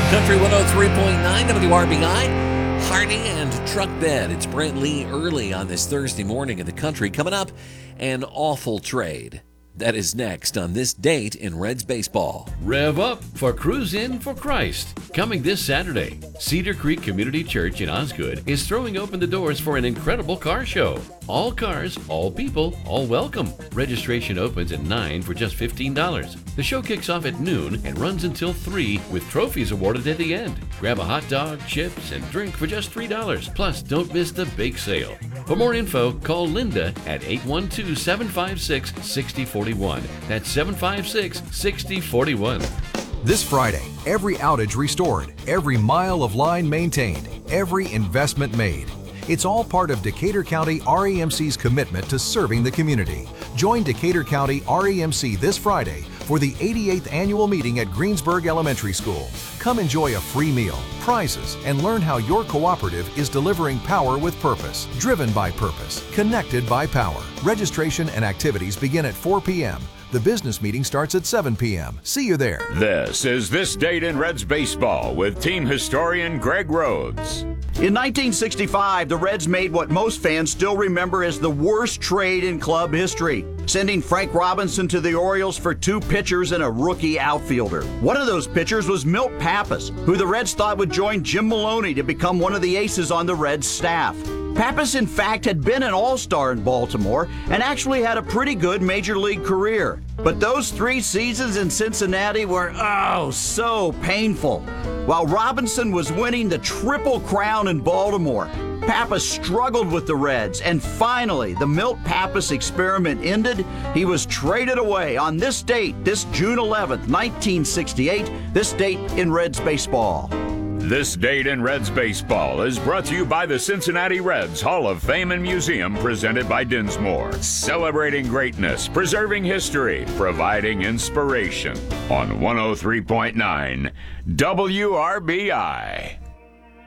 Country 103.9 WRBI, Hardy and Truck Bed. It's Brent Lee early on this Thursday morning in the country. Coming up, an awful trade. That is next on This Date in Reds Baseball. Rev up for Cruise In for Christ. Coming this Saturday, Cedar Creek Community Church in Osgood is throwing open the doors for an incredible car show. All cars, all people, all welcome. Registration opens at 9 for just $15. The show kicks off at noon and runs until 3 with trophies awarded at the end. Grab a hot dog, chips, and drink for just $3. Plus, don't miss the bake sale. For more info, call Linda at 812-756-6041. That's 756-6041. This Friday, every outage restored, every mile of line maintained, every investment made. It's all part of Decatur County REMC's commitment to serving the community. Join Decatur County REMC this Friday for the 88th annual meeting at Greensburg Elementary School. Come enjoy a free meal, prizes, and learn how your cooperative is delivering power with purpose, driven by purpose, connected by power. Registration and activities begin at 4 p.m. The business meeting starts at 7 p.m. See you there. This is This Date in Reds Baseball with team historian Greg Rhodes. In 1965, the Reds made what most fans still remember as the worst trade in club history, sending Frank Robinson to the Orioles for 2 pitchers and a rookie outfielder. One of those pitchers was Milt Pappas, who the Reds thought would join Jim Maloney to become one of the aces on the Reds staff. Pappas, in fact, had been an all-star in Baltimore and actually had a pretty good major league career. But those 3 seasons in Cincinnati were, so painful. While Robinson was winning the Triple Crown in Baltimore, Pappas struggled with the Reds, and finally, the Milt Pappas experiment ended. He was traded away on this date, this June 11th, 1968, this date in Reds baseball. This Date in Reds Baseball is brought to you by the Cincinnati Reds Hall of Fame and Museum, presented by Dinsmore. Celebrating greatness, preserving history, providing inspiration on 103.9 WRBI.